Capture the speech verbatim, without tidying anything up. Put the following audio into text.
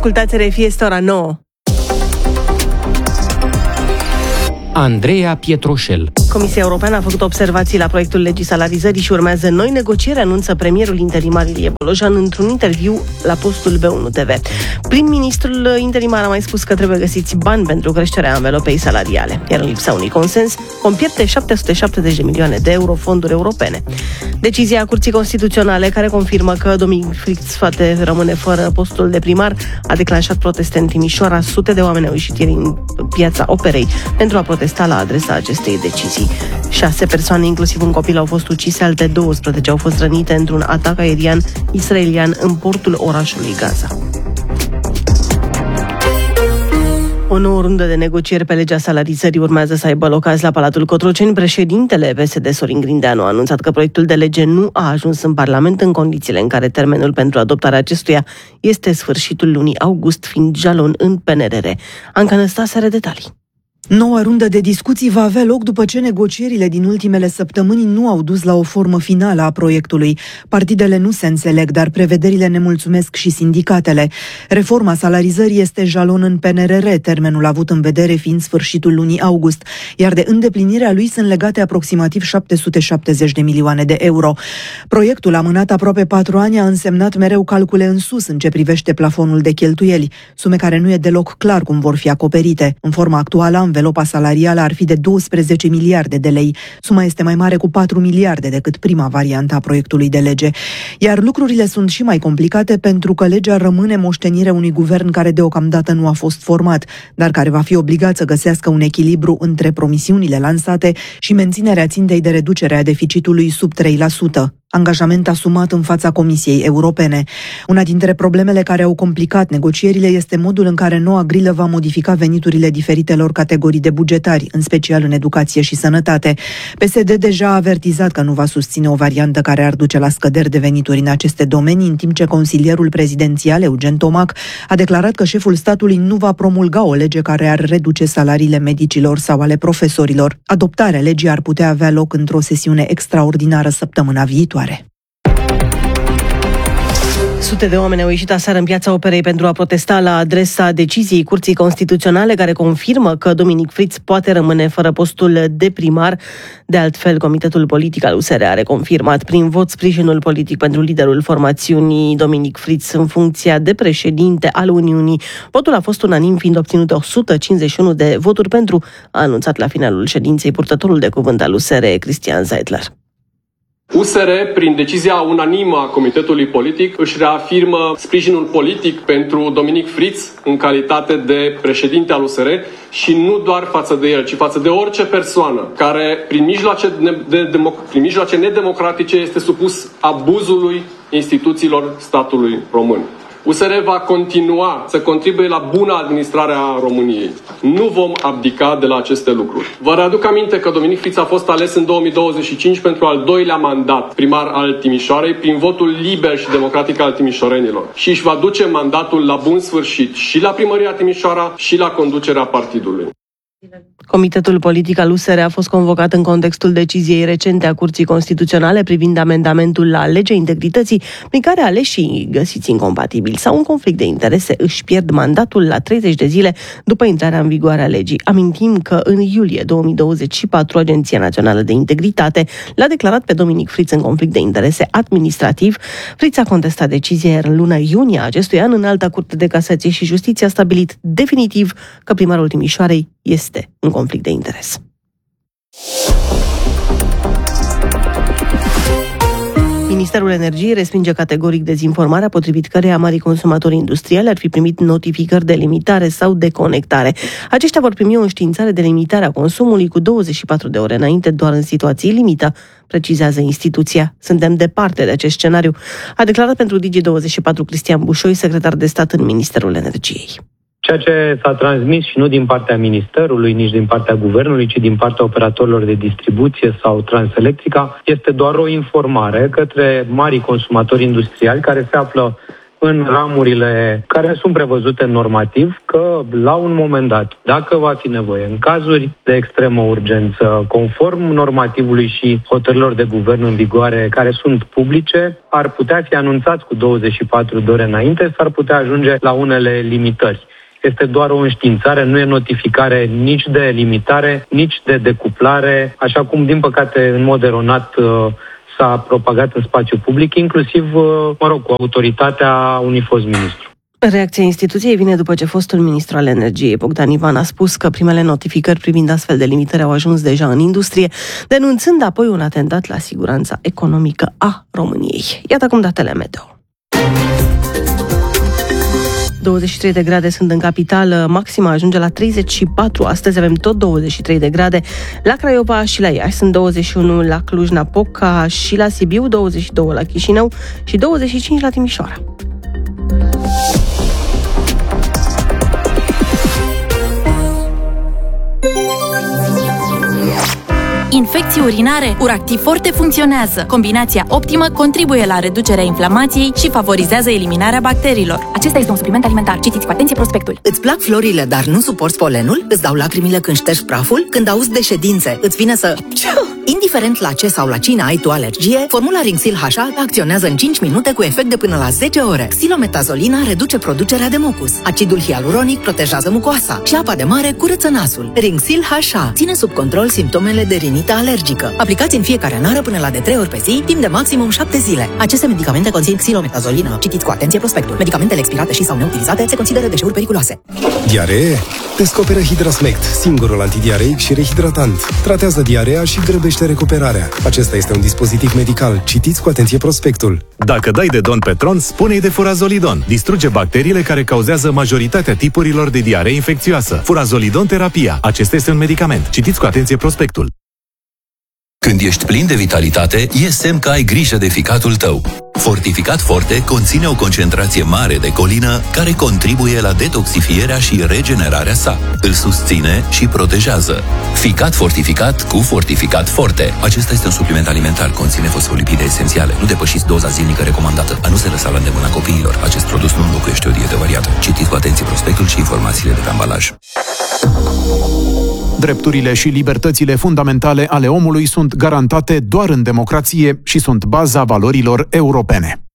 Ascultați R F I, este ora nouă. Andreea Pietroșel. Comisia Europeană a făcut observații la proiectul legii salarizării și urmează noi negocieri, anunță premierul interimar Ilie Bolojan într-un interviu la postul B unu T V. Prim-ministrul interimar a mai spus că trebuie găsiți bani pentru creșterea anvelopei salariale, iar în lipsa unui consens, com pierde șapte sute șaptezeci de milioane de euro fonduri europene. Decizia Curții Constituționale, care confirmă că Dominic Fritz poate rămâne fără postul de primar, a declanșat proteste în Timișoara. Sute de oameni au ieșit ieri în piața Operei pentru a protesta la adresa acestei decizii. Șase persoane, inclusiv un copil, au fost ucise, alte douăsprezece au fost rănite într-un atac aerian israelian în portul orașului Gaza. O nouă rundă de negocieri pe legea salarizării urmează să aibă loc azi la Palatul Cotroceni. Președintele P S D, Sorin Grindeanu, a anunțat că proiectul de lege nu a ajuns în Parlament în condițiile în care termenul pentru adoptarea acestuia este sfârșitul lunii august, fiind jalon în P N R R. Anca Năstase are detalii. Noua rundă de discuții va avea loc după ce negocierile din ultimele săptămâni nu au dus la o formă finală a proiectului. Partidele nu se înțeleg, dar prevederile nemulțumesc și sindicatele. Reforma salarizării este jalon în P N R R, termenul avut în vedere fiind sfârșitul lunii august, iar de îndeplinirea lui sunt legate aproximativ șapte sute șaptezeci de milioane de euro. Proiectul, amânat aproape patru ani, a însemnat mereu calcule în sus în ce privește plafonul de cheltuieli, sume care nu e deloc clar cum vor fi acoperite. În forma actuală, învelopa salarială ar fi de douăsprezece miliarde de lei. Suma este mai mare cu patru miliarde decât prima variantă a proiectului de lege. Iar lucrurile sunt și mai complicate pentru că legea rămâne moștenirea unui guvern care deocamdată nu a fost format, dar care va fi obligat să găsească un echilibru între promisiunile lansate și menținerea țintei de reducere a deficitului sub trei la sută. Angajament asumat în fața Comisiei Europene. Una dintre problemele care au complicat negocierile este modul în care noua grilă va modifica veniturile diferitelor categorii de bugetari, în special în educație și sănătate. P S D deja a avertizat că nu va susține o variantă care ar duce la scăderi de venituri în aceste domenii, în timp ce consilierul prezidențial, Eugen Tomac, a declarat că șeful statului nu va promulga o lege care ar reduce salariile medicilor sau ale profesorilor. Adoptarea legii ar putea avea loc într-o sesiune extraordinară săptămâna viitoare. Sute de oameni au ieșit aseară în piața Operei pentru a protesta la adresa deciziei Curții Constituționale, care confirmă că Dominic Fritz poate rămâne fără postul de primar. De altfel, Comitetul Politic al U S R a reconfirmat prin vot sprijinul politic pentru liderul formațiunii Dominic Fritz în funcția de președinte al Uniunii. Votul a fost unanim, fiind obținute o sută cincizeci și unu de voturi pentru, a anunțat la finalul ședinței purtătorul de cuvânt al U S R, Cristian Zeitler. U S R, prin decizia unanimă a Comitetului Politic, își reafirmă sprijinul politic pentru Dominic Fritz în calitate de președinte al U S R și nu doar față de el, ci față de orice persoană care, prin mijloace, de, de, prin mijloace nedemocratice, este supus abuzului instituțiilor statului român. U S R va continua să contribuie la bună administrare a României. Nu vom abdica de la aceste lucruri. Vă readuc aminte că Dominic Fritz a fost ales în două mii douăzeci și cinci pentru al doilea mandat primar al Timișoarei prin votul liber și democratic al timișorenilor și își va duce mandatul la bun sfârșit și la primăria Timișoara și la conducerea partidului. Comitetul Politic al U S R a fost convocat în contextul deciziei recente a Curții Constituționale privind amendamentul la legea integrității, prin care aleșii găsiți incompatibili sau un conflict de interese își pierd mandatul la treizeci de zile după intrarea în vigoare a legii. Amintim că în iulie două mii douăzeci și patru Agenția Națională de Integritate l-a declarat pe Dominic Fritz în conflict de interese administrativ. Fritz a contestat decizia, iar în luna iunie a acestui an Înalta Curte de Casație și Justiție a stabilit definitiv că primarul Timișoarei este în conflict de interes. Ministerul Energiei respinge categoric dezinformarea potrivit căreia marii consumatori industriali ar fi primit notificări de limitare sau deconectare. Aceștia vor primi o înștiințare de limitare a consumului cu douăzeci și patru de ore înainte, doar în situații limită, precizează instituția. Suntem departe de acest scenariu, a declarat pentru Digi douăzeci și patru Cristian Bușoi, secretar de stat în Ministerul Energiei. Ceea ce s-a transmis și nu din partea Ministerului, nici din partea Guvernului, ci din partea operatorilor de distribuție sau Transelectrica, este doar o informare către marii consumatori industriali care se află în ramurile care sunt prevăzute normativ că la un moment dat, dacă va fi nevoie, în cazuri de extremă urgență, conform normativului și hotărârilor de guvern în vigoare care sunt publice, ar putea fi anunțați cu douăzeci și patru de ore înainte, s-ar putea ajunge la unele limitări. Este doar o înștiințare, nu e notificare nici de limitare, nici de decuplare, așa cum, din păcate, în mod eronat s-a propagat în spațiu public, inclusiv, mă rog, cu autoritatea unui fost ministru. Reacția instituției vine după ce fostul ministru al energiei, Bogdan Ivan, a spus că primele notificări privind astfel de limitări au ajuns deja în industrie, denunțând apoi un atentat la siguranța economică a României. Iată cum datele meteo. douăzeci și trei de grade sunt în capitală, maxima ajunge la treizeci și patru, astăzi avem tot douăzeci și trei de grade, la Craiova și la Iași sunt douăzeci și unu, la Cluj-Napoca și la Sibiu, douăzeci și doi la Chișinău și douăzeci și cinci la Timișoara. Infecții urinare, Uractiv Forte funcționează. Combinația optimă contribuie la reducerea inflamației și favorizează eliminarea bacteriilor. Acesta este un supliment alimentar. Citiți cu atenție prospectul. Îți plac florile, dar nu suporți polenul? Îți dau lacrimile când ștergi praful? Când auzi de ședințe, îți vine să... Indiferent la ce sau la cine ai tu alergie, formula Rinxil H A acționează în cinci minute cu efect de până la zece ore. Xilometasolina reduce producerea de mucus. Acidul hialuronic protejează mucoasa și apa de mare curăță nasul. Rinxil H A ține sub control simptomele de rinită alergică. Aplicați în fiecare nară până la de trei ori pe zi, timp de maximum șapte zile. Aceste medicamente conțin xilometazolină. Citiți cu atenție prospectul. Medicamentele expirate și sau neutilizate se consideră deșeuri periculoase. Diaree? Descoperă Hidrasmect, singurul antidiareic și rehidratant. Tratează diarea și grăbește recuperarea. Acesta este un dispozitiv medical. Citiți cu atenție prospectul. Dacă dai de Don Petron, spune-i de Furazolidon. Distruge bacteriile care cauzează majoritatea tipurilor de diaree infecțioasă. Furazolidon terapia. Acesta este un medicament. Citiți cu atenție prospectul. Când ești plin de vitalitate, e semn că ai grijă de ficatul tău. Fortificat Forte conține o concentrație mare de colină care contribuie la detoxifierea și regenerarea sa. Îl susține și protejează. Ficat fortificat cu Fortificat Forte. Acesta este un supliment alimentar, conține fosfolipide esențiale. Nu depășiți doza zilnică recomandată. A nu se lăsa la îndemâna copiilor. Acest produs nu înlocuiește o dietă variată. Citiți cu atenție prospectul și informațiile de pe ambalaj. Drepturile și libertățile fundamentale ale omului sunt garantate doar în democrație și sunt baza valorilor europene.